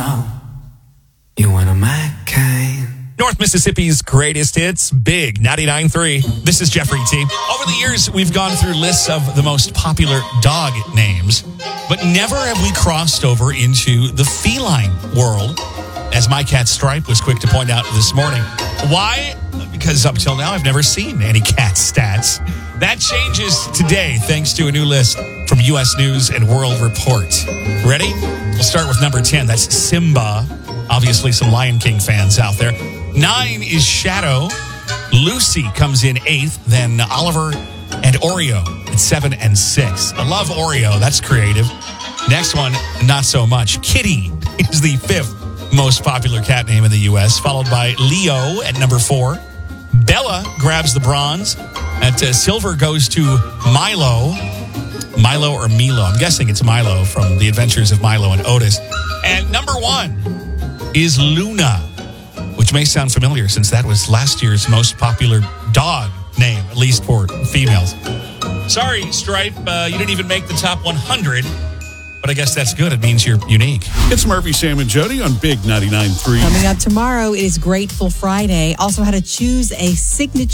know you want a Mac kind. North Mississippi's greatest hits, Big 99.3. This is Jeffrey T. Over the years, we've gone through lists of the most popular dog names, but never have we crossed over into the feline world, as my cat Stripe was quick to point out this morning. Why? Because up till now, I've never seen any cat stats. That changes today, thanks to a new list from U.S. News and World Report. Ready? We'll start with number 10. That's Simba. Obviously, some Lion King fans out there. 9 is Shadow. Lucy comes in 8th. Then Oliver and Oreo at 7 and 6. I love Oreo. That's creative. Next one, not so much. Kitty is the 5th most popular cat name in the U.S., followed by Leo at number 4. Bella grabs the bronze. At silver goes to Milo. Milo or Milo. I'm guessing it's Milo from The Adventures of Milo and Otis. And number 1 is Luna, which may sound familiar since that was last year's most popular dog name, at least for females. Sorry, Stripe, you didn't even make the top 100, but I guess that's good. It means you're unique. It's Murphy, Sam, and Jody on Big 99.3. Coming up tomorrow, it is Grateful Friday. Also, how to choose a signature